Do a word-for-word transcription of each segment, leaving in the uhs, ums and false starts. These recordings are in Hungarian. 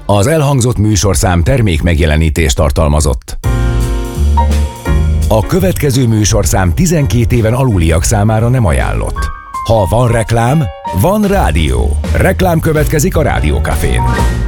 Az elhangzott műsorszám termék megjelenítést tartalmazott. A következő műsorszám tizenkét éven aluliak számára nem ajánlott. Ha van reklám, van rádió. Reklám következik a Rádiókafén.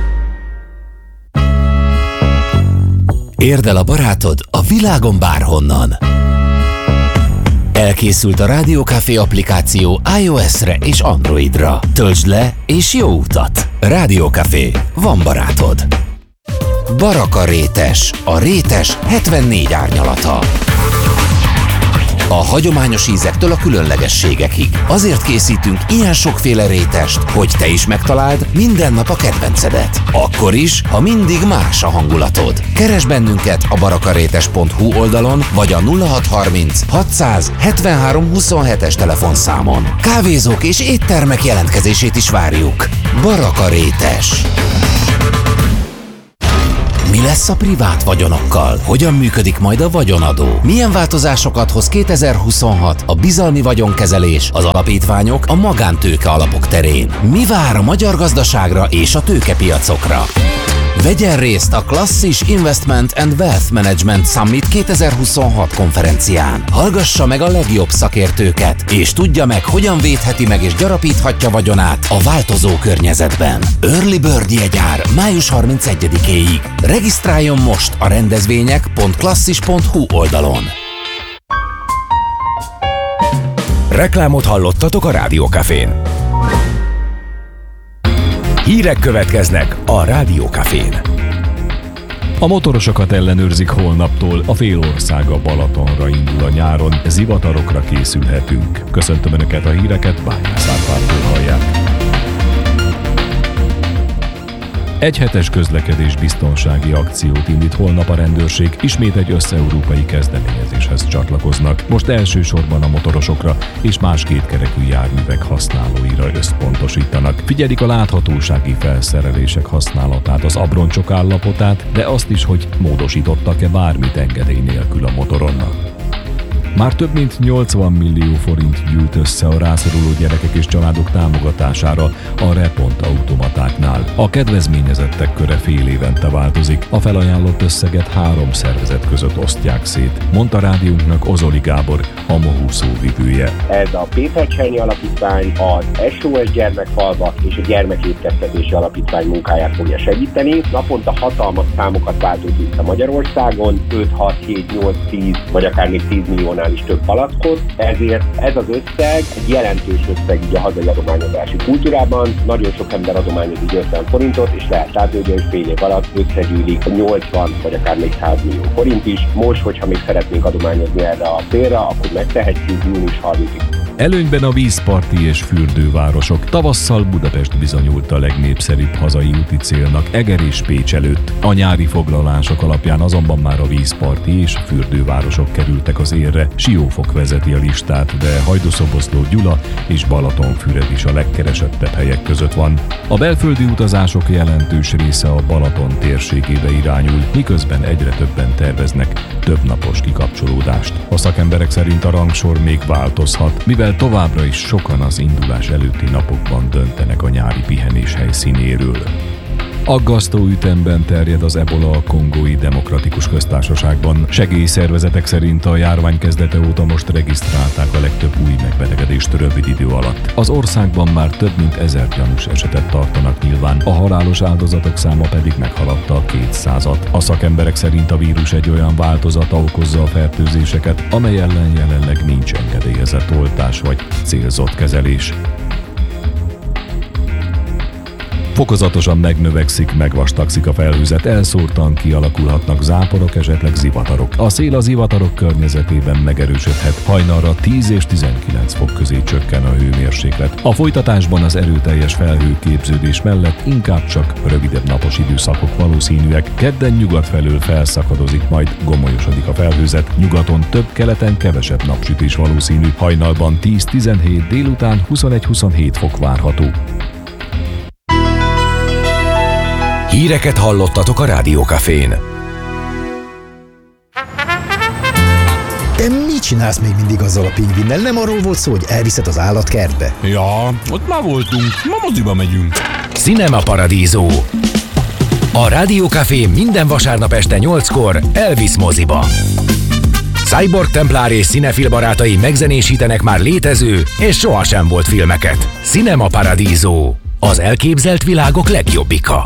Érd el a barátod a világon bárhonnan. Elkészült a Rádiókafé applikáció iOS-re és Androidra. Töltsd le és jó utat! Rádiókafé. Van barátod. Baraka rétes. A rétes hetvennégy árnyalata. A hagyományos ízektől a különlegességekig. Azért készítünk ilyen sokféle rétest, hogy te is megtaláld minden nap a kedvencedet. Akkor is, ha mindig más a hangulatod. Keresd bennünket a barakarétes pont hu oldalon, vagy a nulla hat harminc hatszáz hetvenhárom huszonhetes telefonszámon. Kávézók és éttermek jelentkezését is várjuk. Baraka rétes. Mi lesz a privát vagyonokkal? Hogyan működik majd a vagyonadó? Milyen változásokat hoz kétezer-huszonhat a bizalmi vagyonkezelés, az alapítványok, a magántőke alapok terén? Mi vár a magyar gazdaságra és a tőkepiacokra? Vegyen részt a Klasszis Investment and Wealth Management Summit kétezer-huszonhat konferencián. Hallgassa meg a legjobb szakértőket, és tudja meg, hogyan védheti meg és gyarapíthatja vagyonát a változó környezetben. Early Bird jegyár május harmincegyedikéig. Regisztráljon most a rendezvények pont klasszis pont hu oldalon. Reklámot hallottatok a Rádiókafén. Hírek következnek a Rádiókafén. A motorosokat ellenőrzik holnaptól, a fél országa Balatonra indul a nyáron, zivatarokra készülhetünk. Köszöntöm Önöket, a híreket Bányász Árpádtól hallják. Egyhetes közlekedés biztonsági akciót indít holnap a rendőrség, ismét egy összeurópai kezdeményezéshez csatlakoznak. Most elsősorban a motorosokra és más kétkerekű járművek használóira összpontosítanak. Figyelik a láthatósági felszerelések használatát, az abroncsok állapotát, de azt is, hogy módosítottak-e bármit engedély nélkül a motoron. Már több mint nyolcvan millió forint gyűlt össze a rászoruló gyerekek és családok támogatására a Repont automatáknál. A kedvezményezettek köre fél évente változik, a felajánlott összeget három szervezet között osztják szét, mondta rádiónknak Ozoli Gábor, a MOHU szóvivője. Ez a Péter Csernyi Alapítvány, az es o es Gyermekfalvak és a Gyermekétkeztetési Alapítvány munkáját fogja segíteni. Naponta hatalmas számokat váltunk vissza Magyarországon, öt, hat, hét, nyolc, tíz vagy akár még tíz milliónál is több palackot, ezért ez az összeg egy jelentős összeg így a hazai adományozási kultúrában. Nagyon sok ember adományozik ötven forintot, és lehet látni, hogy fél év alatt összegyűlik nyolcvan vagy akár még száz millió forint is. Most, hogyha még szeretnénk adományozni erre a célra, akkor megtehetjük június harmincadikáig. Előnyben a vízparti és fürdővárosok. Tavasszal Budapest bizonyult a legnépszerűbb hazai úti célnak Eger és Pécs előtt. A nyári foglalások alapján azonban már a vízparti és fürdővárosok kerültek az élre. Siófok vezeti a listát, de Hajdúszoboszló, Gyula és Balatonfüred is a legkeresettebb helyek között van. A belföldi utazások jelentős része a Balaton térségébe irányul, miközben egyre többen terveznek többnapos kikapcsolódást. A szakemberek szerint a rangsor még változhat, mivel továbbra is sokan az indulás előtti napokban döntenek a nyári pihenés helyszínéről. Aggasztó ütemben terjed az ebola a Kongói Demokratikus Köztársaságban. Segélyszervezetek szerint a járvány kezdete óta most regisztrálták a legtöbb új megbetegedést rövid idő alatt. Az országban már több mint ezer gyanús esetet tartanak nyilván, a halálos áldozatok száma pedig meghaladta a kétszázat. A szakemberek szerint a vírus egy olyan változata okozza a fertőzéseket, amely ellen jelenleg nincs engedélyezett oltás vagy célzott kezelés. Fokozatosan megnövekszik, megvastagszik a felhőzet, elszórtan kialakulhatnak záporok, esetleg zivatarok. A szél az zivatarok környezetében megerősödhet, hajnalra tíz és tizenkilenc fok közé csökken a hőmérséklet. A folytatásban az erőteljes felhőképződés mellett inkább csak rövidebb napos időszakok valószínűek. Kedden nyugat felől felszakadozik, majd gomolyosodik a felhőzet, nyugaton több, keleten kevesebb napsütés valószínű, hajnalban tíz-tizenhét, délután huszonegy-huszonhét fok várható. Híreket hallottatok a Rádiókafén. Te mit csinálsz még mindig azzal a pingvinnel? Nem arról volt szó, hogy elviszed az állatkertbe? Ja, ott már voltunk, ma moziba megyünk. Cinema Paradiso. A Rádió Café minden vasárnap este nyolckor elvisz moziba. Cyborg Templár és cinefil barátai megzenésítenek már létező és sohasem volt filmeket. Cinema Paradiso. Az elképzelt világok legjobbika.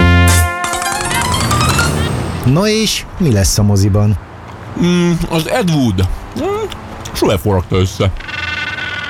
Na és mi lesz a moziban? Mm, az Ed Wood. Mm, Sose forogta össze.